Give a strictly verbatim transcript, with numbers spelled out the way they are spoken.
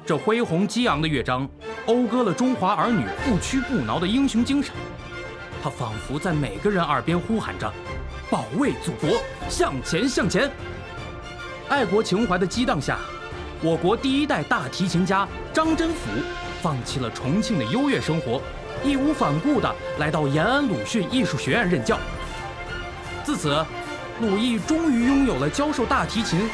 这恢宏激昂的乐章，讴歌了中华儿女不屈不挠的英雄精神。它仿佛在每个人耳边呼喊着：“保卫祖国，向前向前！”爱国情怀的激荡下，我国第一代大提琴家张真甫放弃了重庆的优越生活，义无反顾地来到延安鲁迅艺术学院任教。自此，鲁艺终于拥有了教授大提琴